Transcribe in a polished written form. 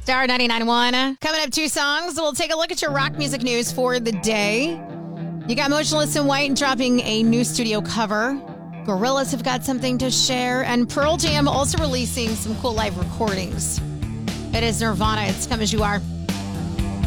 Star 99.1. Coming up, 2 songs. We'll take a look at your rock music news for the day. You got Motionless in White dropping a new studio cover. Gorillaz have got something to share. And Pearl Jam also releasing some cool live recordings. It is Nirvana. It's Come As You Are.